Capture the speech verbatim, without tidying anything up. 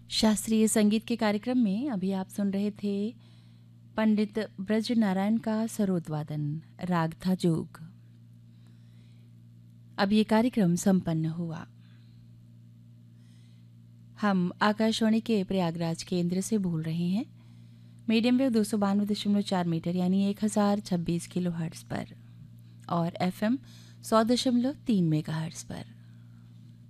शास्त्रीय संगीत के कार्यक्रम में अभी आप सुन रहे थे पंडित ब्रज नारायण का सरोद वादन, राग था जोग। अब ये कार्यक्रम संपन्न हुआ। हम आकाशवाणी के प्रयागराज केंद्र से बोल रहे हैं, मीडियम वेव दो सौ बानवे दशमलव चार मीटर यानी एक हज़ार छब्बीस किलो हर्ट्ज़ पर और एफएम सौ दशमलव तीन मेगा हर्ट्ज़ पर।